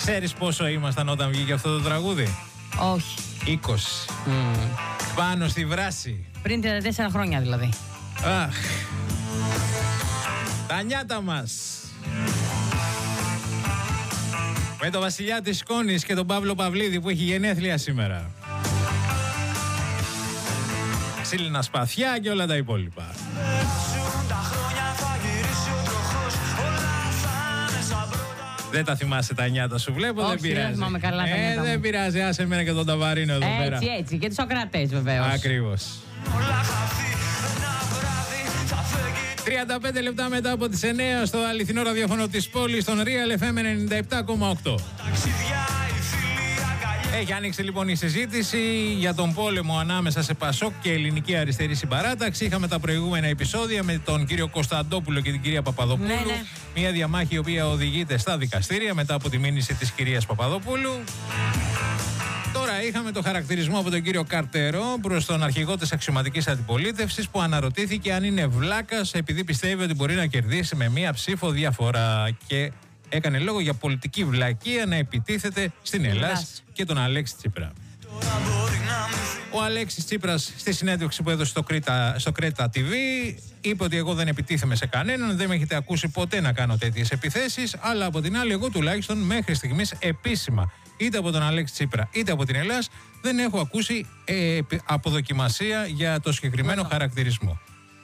Ξέρεις πόσο ήμασταν όταν βγήκε αυτό το τραγούδι? Όχι. 20. Πάνω στη βράση. Πριν 34 χρόνια δηλαδή. Αχ. Τα νιάτα μας. Με τον Βασιλιά της Σκόνης και τον Παύλο Παυλίδη που έχει γενέθλια σήμερα. Ξύλινα σπαθιά και όλα τα υπόλοιπα. Δεν τα θυμάσαι τα νιάτα σου, βλέπω. Όχι, δεν πειράζει. δεν θυμάμαι καλά τα νιάτα δεν μου. πειράζει, άσε εμένα και τον Ταβαρίνο εδώ πέρα. Έτσι, και τους Σοκρατές βεβαίως. Ακριβώς. 35 λεπτά μετά από τις 9 στο αληθινό ραδιόφωνο της πόλης, στον Real FM 97,8. Έχει ανοίξει λοιπόν η συζήτηση για τον πόλεμο ανάμεσα σε Πασόκ και Ελληνική Αριστερή Συμπαράταξη. Είχαμε τα προηγούμενα επεισόδια με τον κύριο Κωνσταντόπουλο και την κυρία Παπαδοπούλου. Ναι. Μια διαμάχη η οποία οδηγείται στα δικαστήρια μετά από τη μήνυση της κυρίας Παπαδοπούλου. Τώρα είχαμε το χαρακτηρισμό από τον κύριο Καρτερό προς τον αρχηγό της αξιωματικής αντιπολίτευσης που αναρωτήθηκε αν είναι βλάκας επειδή πιστεύει ότι μπορεί να κερδίσει με μία ψήφο διαφορά και έκανε λόγο για πολιτική βλακεία να επιτίθεται στην Ελλάς και τον Αλέξη Τσίπρα. Ο Αλέξης Τσίπρας στη συνέντευξη που έδωσε στο Κρέτα TV είπε ότι εγώ δεν επιτίθεμαι σε κανέναν, δεν με έχετε ακούσει ποτέ να κάνω τέτοιες επιθέσεις, αλλά από την άλλη εγώ τουλάχιστον μέχρι στιγμής επίσημα είτε από τον Αλέξη Τσίπρα είτε από την Ελλάς δεν έχω ακούσει αποδοκιμασία για το συγκεκριμένο χαρακτηρισμό.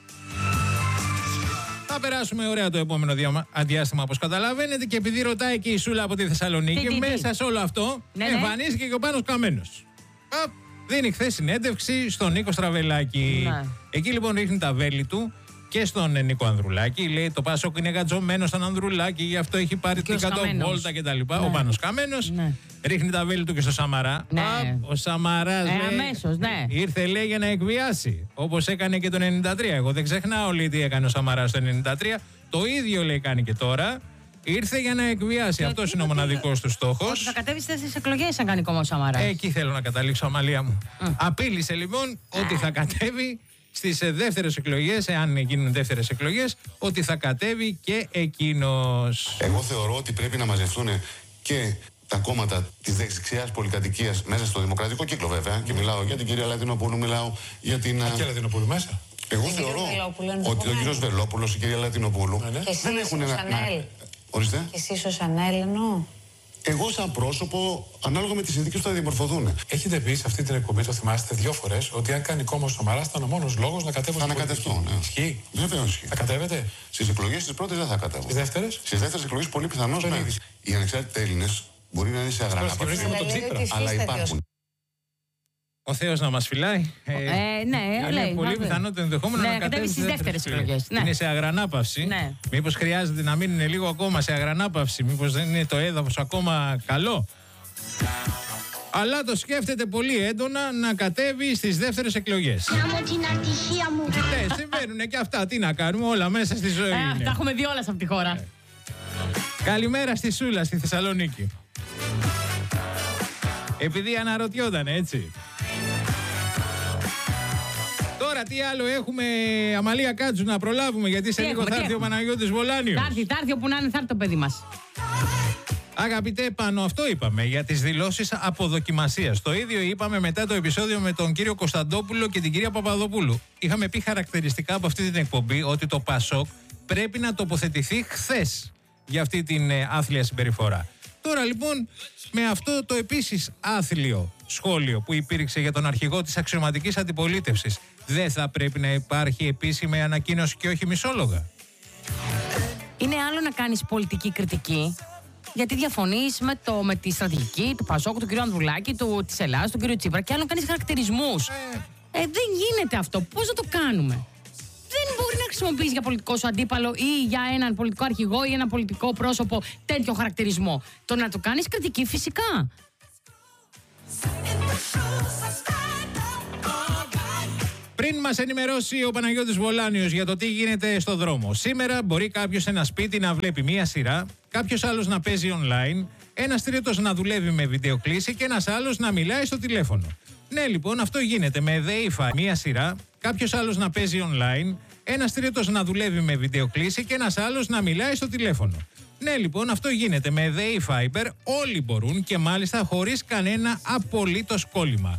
Θα περάσουμε ωραία το επόμενο διάστημα όπως καταλαβαίνετε και επειδή ρωτάει και η Σούλα από τη Θεσσαλονίκη, μέσα σε όλο αυτό εμφανίστηκε και ο Πάνος Καμένος. Δίνει χθες συνέντευξη στον Νίκο Στραβελάκη. Ναι. Εκεί λοιπόν ρίχνει τα βέλη του και στον Νίκο Ανδρουλάκη. Λέει το Πασόκ είναι γατζωμένο στον Ανδρουλάκη, γι' αυτό έχει πάρει την 100 βόλτα κτλ. Ναι. Ο Πάνος Καμένος ρίχνει τα βέλη του και στο Σαμαρά. Ναι. Ο Σαμαράς αμέσως, ήρθε λέει για να εκβιάσει. Όπως έκανε και το 93. Εγώ δεν ξεχνάω λέει τι έκανε ο Σαμαράς το 93. Το ίδιο λέει κάνει και τώρα. Ήρθε για να εκβιάσει. Αυτός είναι ο μοναδικός του στόχος. Ότι θα κατέβει στις εκλογές αν κάνει κόμμα ο Σαμαράς. Εκεί θέλω να καταλήξω, Αμαλία μου. Απείλησε λοιπόν ότι θα κατέβει στις δεύτερες εκλογές, εάν γίνουν δεύτερες εκλογές, ότι θα κατέβει και εκείνος. Εγώ θεωρώ ότι πρέπει να μαζευτούν και τα κόμματα της δεξιάς πολυκατοικίας μέσα στο δημοκρατικό κύκλο, βέβαια. Και μιλάω για την κυρία Λατινοπούλου, μιλάω για την. Κυρία Λατινοπούλου μέσα. Εγώ θεωρώ ότι ο κύριος Βελόπουλος, η κυρία Λατινοπούλου δεν έχουν ένα. Ορίστε. Και εσύ ως Ανέλ εννοώ. Εγώ σαν πρόσωπο, ανάλογα με τις συνθήκες που θα διαμορφωθούν. Έχετε πει σε αυτή την εκπομπή, το θυμάστε 2 φορές, ότι αν κάνει κόμμα ο Σαμαράς ήταν ο μόνος λόγος να κατέβω. Θα ανακατευτώ, ναι. Ισχύει. Βεβαίως ισχύει. Θα κατέβετε. Στις εκλογές τις πρώτες δεν θα κατέβω. Στις δεύτερες. Στις δεύτερες εκλογές πολύ πιθανώς ναι. Οι ανεξάρτητοι Έλληνες μπορεί να είναι σε αγρανάπαυση. Αλλά υπάρχουν. Ο Θεός να μας φυλάει. λέει. Πολύ πιθανό το ενδεχόμενο να κατέβει στις δεύτερες εκλογές. Είναι σε αγρανάπαυση. Ναι. Μήπως χρειάζεται να μείνουν λίγο ακόμα σε αγρανάπαυση. Μήπως δεν είναι το έδαφος ακόμα καλό. Αλλά το σκέφτεται πολύ έντονα να κατέβει στις δεύτερες εκλογές. Να μου την ατυχία μου. Ναι, συμβαίνουν και αυτά. Τι να κάνουμε, όλα μέσα στη ζωή είναι. Τα έχουμε δει όλα σε αυτή τη χώρα. Καλημέρα στη Σούλα, στη Θεσσαλονίκη. Επειδή αναρωτιόταν, έτσι. Τώρα τι άλλο έχουμε, Αμαλία Κάτζου, να προλάβουμε, γιατί σε λίγο θα έρθει ο Παναγιώτης Βολάνιος. Θα έρθει όπου να είναι, θα έρθει το παιδί μας. Αγαπητέ Πάνο, αυτό είπαμε για τις δηλώσεις αποδοκιμασίας. Το ίδιο είπαμε μετά το επεισόδιο με τον κύριο Κωνσταντόπουλο και την κυρία Παπαδοπούλου. Είχαμε πει χαρακτηριστικά από αυτή την εκπομπή ότι το Πασόκ πρέπει να τοποθετηθεί χθες για αυτή την άθλια συμπεριφορά. Τώρα λοιπόν με αυτό το επίσης άθλιο σχόλιο που υπήρξε για τον αρχηγό της αξιωματικής αντιπολίτευσης, δεν θα πρέπει να υπάρχει επίσημη ανακοίνωση και όχι μισόλογα? Είναι άλλο να κάνεις πολιτική κριτική, γιατί διαφωνείς με τη στρατηγική του Πασόκ, του κ. Ανδρουλάκη, της Ελλάδας, του κ. Τσίπρα, και άλλο να κάνεις χαρακτηρισμούς. Δεν γίνεται αυτό. Πώς να το κάνουμε? Δεν μπορεί να χρησιμοποιείς για πολιτικό σου αντίπαλο ή για έναν πολιτικό αρχηγό ή ένα πολιτικό πρόσωπο τέτοιο χαρακτηρισμό. Το να το κάνεις κριτική, φυσικά. Πριν μας ενημερώσει ο Παναγιώτης Βολάνιος για το τι γίνεται στο δρόμο. Σήμερα μπορεί κάποιος σε ένα σπίτι να βλέπει μία σειρά, κάποιος άλλος να παίζει online, ένας τρίτος να δουλεύει με βιντεοκλήση και ένας άλλος να μιλάει στο τηλέφωνο. Ναι, λοιπόν, αυτό γίνεται με ΔΕΙΦΑ μία σειρά, κάποιος άλλος να παίζει online, ένας τρίτος να δουλεύει με βιντεοκλήση και ένας άλλος να μιλάει στο τηλέφωνο. Ναι, λοιπόν, αυτό γίνεται με ΔΕΗ Fiber. Όλοι μπορούν και μάλιστα χωρίς κανένα απολύτως κόλλημα.